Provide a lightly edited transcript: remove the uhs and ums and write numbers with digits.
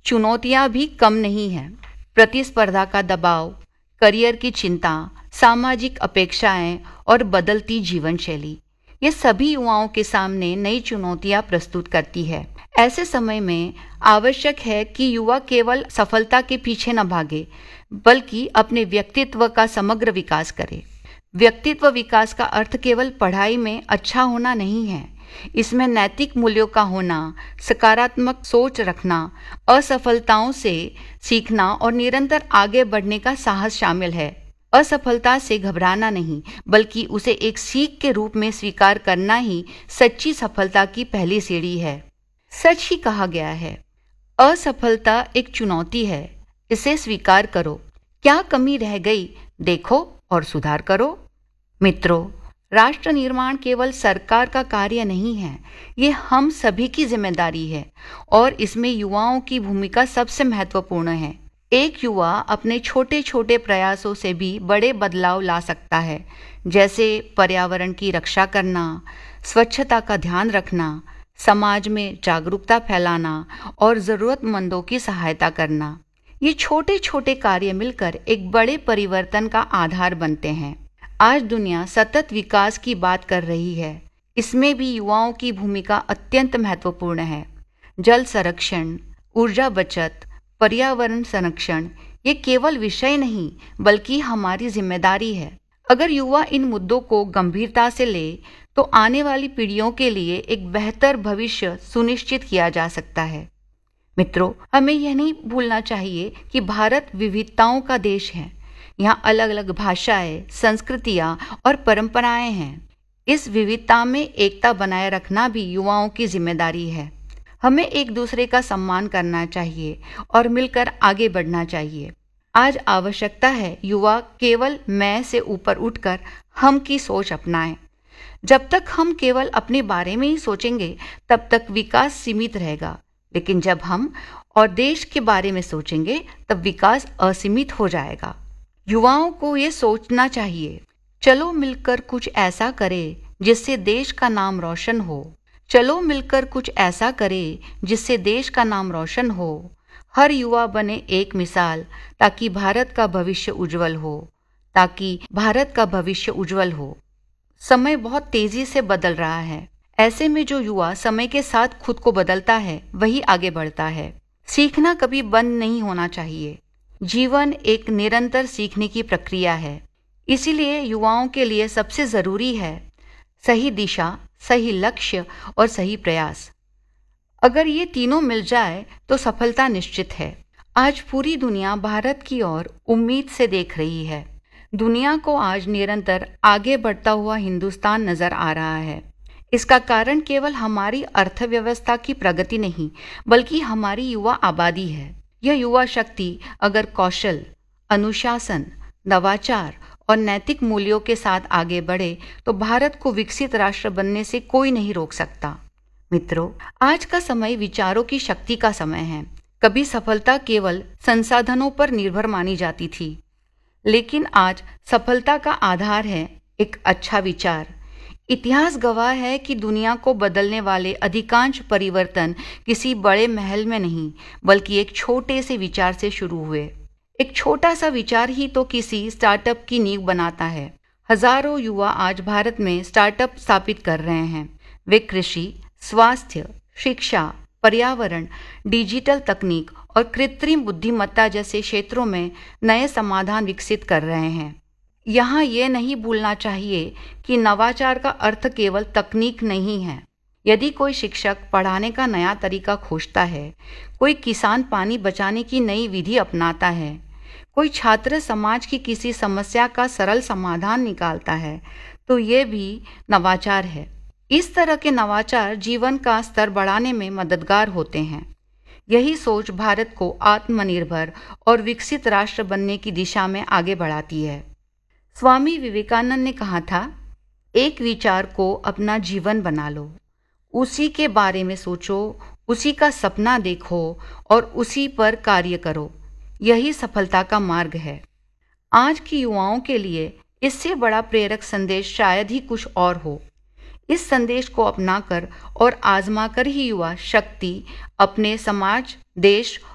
चुनौतियां भी कम नहीं हैं। प्रतिस्पर्धा का दबाव, करियर की चिंता, सामाजिक अपेक्षाएं और बदलती जीवन शैली, ये सभी युवाओं के सामने नई चुनौतियां प्रस्तुत करती है। ऐसे समय में आवश्यक है कि युवा केवल सफलता के पीछे न भागे, बल्कि अपने व्यक्तित्व का समग्र विकास करे। व्यक्तित्व विकास का अर्थ केवल पढ़ाई में अच्छा होना नहीं है। इसमें नैतिक मूल्यों का होना, सकारात्मक सोच रखना, असफलताओं से सीखना और निरंतर आगे बढ़ने का साहस शामिल है। असफलता से घबराना नहीं, बल्कि उसे एक सीख के रूप में स्वीकार करना ही सच्ची सफलता की पहली सीढ़ी है। सच ही कहा गया है, असफलता एक चुनौती है, इसे स्वीकार करो। क्या कमी रह गई, देखो और सुधार करो। मित्रों, राष्ट्र निर्माण केवल सरकार का कार्य नहीं है, ये हम सभी की जिम्मेदारी है और इसमें युवाओं की भूमिका सबसे महत्वपूर्ण है। एक युवा अपने छोटे छोटे प्रयासों से भी बड़े बदलाव ला सकता है, जैसे पर्यावरण की रक्षा करना, स्वच्छता का ध्यान रखना, समाज में जागरूकता फैलाना और ज़रूरतमंदों की सहायता करना। ये छोटे छोटे कार्य मिलकर एक बड़े परिवर्तन का आधार बनते हैं। आज दुनिया सतत विकास की बात कर रही है, इसमें भी युवाओं की भूमिका अत्यंत महत्वपूर्ण है। जल संरक्षण, ऊर्जा बचत, पर्यावरण संरक्षण, ये केवल विषय नहीं बल्कि हमारी जिम्मेदारी है। अगर युवा इन मुद्दों को गंभीरता से ले तो आने वाली पीढ़ियों के लिए एक बेहतर भविष्य सुनिश्चित किया जा सकता है। मित्रों, हमें यह नहीं भूलना चाहिए कि भारत विविधताओं का देश है। यहाँ अलग अलग भाषाएं, संस्कृतियाँ और परंपराएं हैं। इस विविधता में एकता बनाए रखना भी युवाओं की जिम्मेदारी है। हमें एक दूसरे का सम्मान करना चाहिए और मिलकर आगे बढ़ना चाहिए। आज आवश्यकता है युवा केवल मैं से ऊपर उठकर हम की सोच अपनाएं। जब तक हम केवल अपने बारे में ही सोचेंगे तब तक विकास सीमित रहेगा, लेकिन जब हम और देश के बारे में सोचेंगे तब विकास असीमित हो जाएगा। युवाओं को ये सोचना चाहिए, चलो मिलकर कुछ ऐसा करें जिससे देश का नाम रोशन हो। चलो मिलकर कुछ ऐसा करें जिससे देश का नाम रोशन हो। हर युवा बने एक मिसाल, ताकि भारत का भविष्य उज्जवल हो। समय बहुत तेजी से बदल रहा है। ऐसे में जो युवा समय के साथ खुद को बदलता है, वही आगे बढ़ता है। सीखना कभी बंद नहीं होना चाहिए। जीवन एक निरंतर सीखने की प्रक्रिया है। इसीलिए युवाओं के लिए सबसे जरूरी है सही दिशा, सही लक्ष्य और सही प्रयास। अगर ये तीनों मिल जाए तो सफलता निश्चित है। आज पूरी दुनिया भारत की ओर उम्मीद से देख रही है। दुनिया को आज निरंतर आगे बढ़ता हुआ हिंदुस्तान नजर आ रहा है। इसका कारण केवल हमारी अर्थव्यवस्था की प्रगति नहीं, बल्कि हमारी युवा आबादी है। यह युवा शक्ति अगर कौशल, अनुशासन, नवाचार और नैतिक मूल्यों के साथ आगे बढ़े तो भारत को विकसित राष्ट्र बनने से कोई नहीं रोक सकता। मित्रों, आज का समय विचारों की शक्ति का समय है। कभी सफलता केवल संसाधनों पर निर्भर मानी जाती थी, लेकिन आज सफलता का आधार है एक अच्छा विचार। इतिहास गवाह है कि दुनिया को बदलने वाले अधिकांश परिवर्तन किसी बड़े महल में नहीं, बल्कि एक छोटे से विचार से शुरू हुए। एक छोटा सा विचार ही तो किसी स्टार्टअप की नींव बनाता है। हजारों युवा आज भारत में स्टार्टअप स्थापित कर रहे हैं। वे कृषि, स्वास्थ्य, शिक्षा, पर्यावरण, डिजिटल तकनीक और कृत्रिम बुद्धिमत्ता जैसे क्षेत्रों में नए समाधान विकसित कर रहे हैं। यहाँ ये नहीं भूलना चाहिए कि नवाचार का अर्थ केवल तकनीक नहीं है। यदि कोई शिक्षक पढ़ाने का नया तरीका खोजता है, कोई किसान पानी बचाने की नई विधि अपनाता है, कोई छात्र समाज की किसी समस्या का सरल समाधान निकालता है, तो ये भी नवाचार है। इस तरह के नवाचार जीवन का स्तर बढ़ाने में मददगार होते हैं। यही सोच भारत को आत्मनिर्भर और विकसित राष्ट्र बनने की दिशा में आगे बढ़ाती है। स्वामी विवेकानंद ने कहा था, एक विचार को अपना जीवन बना लो, उसी के बारे में सोचो, उसी का सपना देखो और उसी पर कार्य करो। यही सफलता का मार्ग है। आज की युवाओं के लिए इससे बड़ा प्रेरक संदेश शायद ही कुछ और हो। इस संदेश को अपनाकर और आजमाकर ही युवा शक्ति अपने समाज, देश